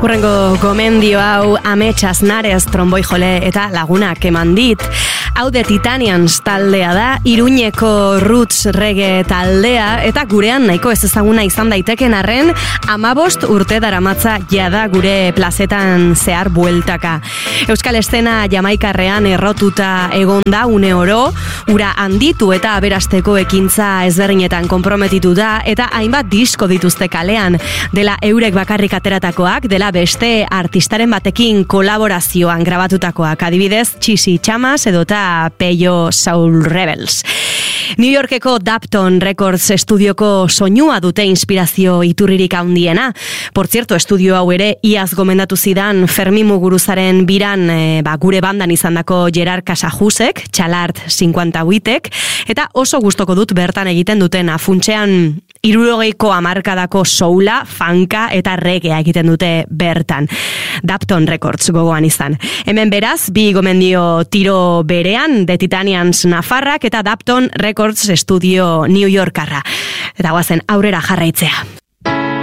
Hurrengo gomendio hau Amets Aznarez tromboi jole eta lagunak eman dit. Hau de Titanians taldea da, Iruñeko roots reggae taldea, eta gurean nahiko ez ezaguna izan daiteken arren, 15 urte daramatza jada gure plazetan zehar bueltaka. Euskal estena Jamaikarrean errotuta egonda une oro, ura handitu eta aberasteko ekintza ezberdinetan konprometitu da, eta hainbat disko dituzte kalean, dela eurek bakarrik ateratakoak, dela beste artistaren batekin kolaborazioan grabatutakoak, adibidez, Txisi Txamas edota Peyo Soul Rebels. New Yorkeko Dapton Records estudioko soinua dute inspirazio iturririk handiena. Por cierto, estudio hau ere iaz gomendatu zidan Fermin Muguruzaren biran gure bandan izandako Gerard Casajusek, Txalart 58ek, eta oso gustoko dut bertan egiten dutena. Funtsean 60ko hamarkadako soula, funka eta reggaea egiten dute bertan. Dapton Records gogoan izan. Hemen beraz, bi gomendio tiro berean, The Titanians Nafarrak eta Dapton Records Studio New Yorkarra. Eta guazen aurrera jarraitzea.